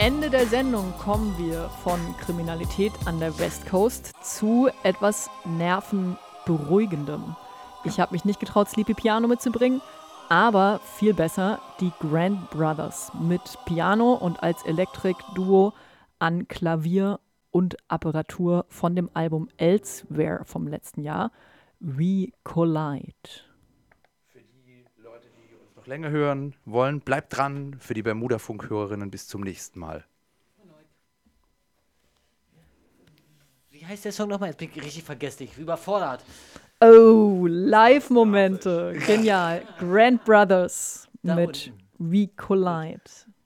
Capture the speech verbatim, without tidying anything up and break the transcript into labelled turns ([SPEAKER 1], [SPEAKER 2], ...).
[SPEAKER 1] Ende der Sendung kommen wir von Kriminalität an der West Coast zu etwas Nervenberuhigendem. Ich habe mich nicht getraut, Sleepy Piano mitzubringen, aber viel besser die Grand Brothers mit Piano und als Elektrik-Duo an Klavier und Apparatur von dem Album Elsewhere vom letzten Jahr, We Collide.
[SPEAKER 2] Für die Leute, die uns noch länger hören wollen, bleibt dran. Für die Bermuda-Funk-Hörerinnen bis zum nächsten Mal.
[SPEAKER 3] Wie heißt der Song nochmal? Jetzt bin ich richtig vergessen, ich bin überfordert.
[SPEAKER 1] Oh, Live-Momente. Genial. Grand Brothers
[SPEAKER 3] Da
[SPEAKER 1] mit
[SPEAKER 3] unten.
[SPEAKER 1] We Collide.